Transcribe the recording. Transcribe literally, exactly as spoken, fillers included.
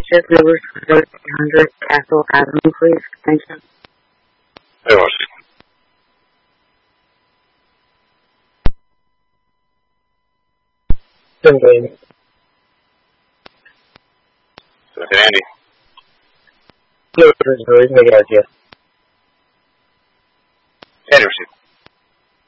shift over to thirteen hundred Castle Avenue, please? Thank you. Hey, what's Jim Andy. So, Andy. No, there's no reason to get our gift. Andy received.